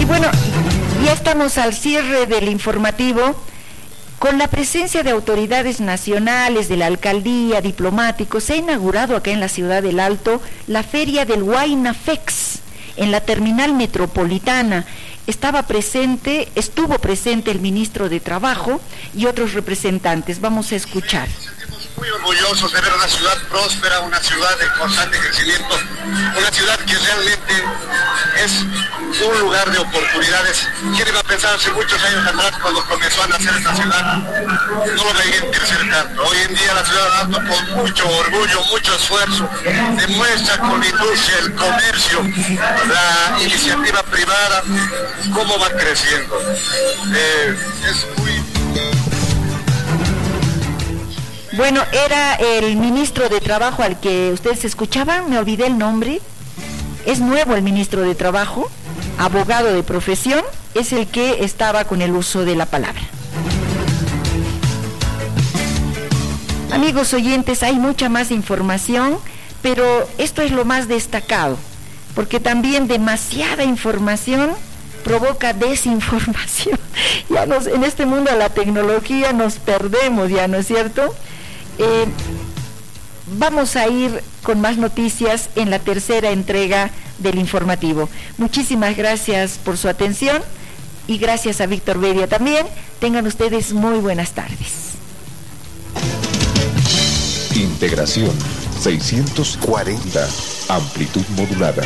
Y bueno, ya estamos al cierre del informativo, con la presencia de autoridades nacionales, de la alcaldía, diplomáticos. Se ha inaugurado acá en la ciudad del Alto la feria del Huayna FEX en la terminal metropolitana. Estuvo presente el ministro de Trabajo y otros representantes. Vamos a escuchar. Muy orgullosos de ver una ciudad próspera, una ciudad de constante crecimiento, una ciudad que realmente es un lugar de oportunidades. ¿Quién iba a pensar hace muchos años atrás, cuando comenzó a nacer esta ciudad? No lo veía crecer tanto. Hoy en día la ciudad de Alto, con mucho orgullo, mucho esfuerzo, demuestra con la industria, el comercio, la iniciativa privada, cómo va creciendo. Es muy... Bueno, era el ministro de Trabajo al que ustedes escuchaban, me olvidé el nombre. Es nuevo el ministro de Trabajo, abogado de profesión, es el que estaba con el uso de la palabra. Amigos oyentes, hay mucha más información, pero esto es lo más destacado, porque también demasiada información provoca desinformación. En este mundo de la tecnología nos perdemos ya, ¿no es cierto? Vamos a ir con más noticias en la tercera entrega del informativo. Muchísimas gracias por su atención y gracias a Víctor Bedia también. Tengan ustedes muy buenas tardes. Integración 640, amplitud modulada.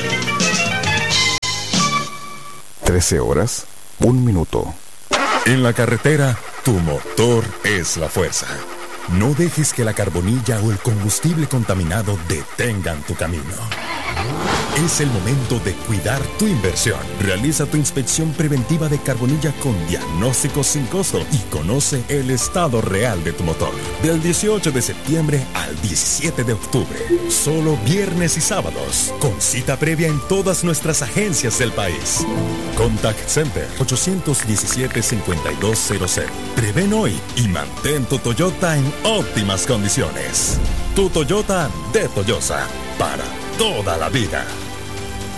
13 horas, 1 minuto. En la carretera, tu motor es la fuerza. No dejes que la carbonilla o el combustible contaminado detengan tu camino. Es el momento de cuidar tu inversión. Realiza tu inspección preventiva de carbonilla con diagnóstico sin costo y conoce el estado real de tu motor. Del 18 de septiembre al 17 de octubre. Solo viernes y sábados. Con cita previa en todas nuestras agencias del país. Contact Center 817-5200. Prevén hoy y mantén tu Toyota en óptimas condiciones. Tu Toyota de Toyosa. Para toda la vida.